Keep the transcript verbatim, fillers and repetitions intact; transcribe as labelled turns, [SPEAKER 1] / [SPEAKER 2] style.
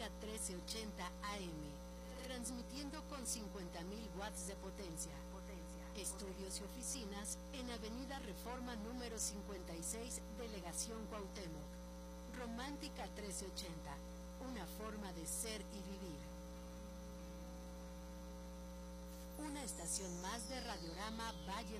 [SPEAKER 1] trece ochenta A M, transmitiendo con cincuenta mil watts de potencia. Estudios y oficinas en Avenida Reforma número cincuenta y seis, Delegación Cuauhtémoc. Romántica trece ochenta, una forma de ser y vivir. Una estación más de Radiorama Valle